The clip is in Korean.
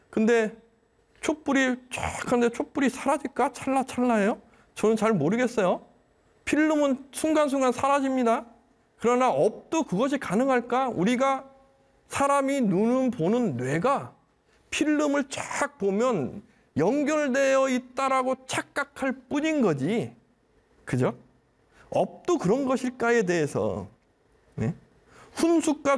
근데 촛불이 쫙 하는데 촛불이 사라질까? 찰나찰나해요? 저는 잘 모르겠어요. 필름은 순간순간 사라집니다. 그러나 업도 그것이 가능할까? 우리가 사람이 눈은 보는 뇌가 필름을 쫙 보면 연결되어 있다라고 착각할 뿐인 거지. 그죠? 업도 그런 것일까에 대해서 훈숙과